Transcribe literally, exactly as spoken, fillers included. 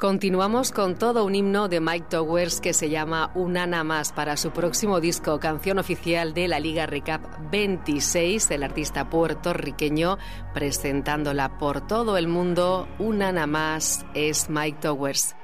Continuamos con todo un himno de Mike Towers que se llama Un Ana Más para su próximo disco, canción oficial de la Liga Recap veintiséis, el artista puertorriqueño presentándola por todo el mundo. Un Ana Más es Mike Towers.